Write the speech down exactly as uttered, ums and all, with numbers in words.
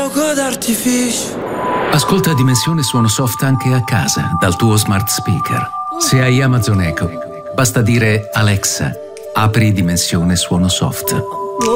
Fuoco d'artificio. Ascolta Dimensione Suono Soft anche a casa dal tuo smart speaker. Se hai Amazon Echo, basta dire Alexa, apri Dimensione Suono Soft.